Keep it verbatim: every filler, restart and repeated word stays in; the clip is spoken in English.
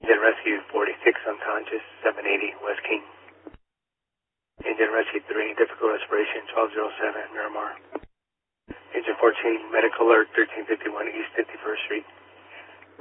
Engine Rescue forty-six unconscious, seven eighty West King. Engine Rescue three, difficult respiration, twelve oh seven Miramar. Engine fourteen, medical alert, thirteen fifty-one East fifty-first Street.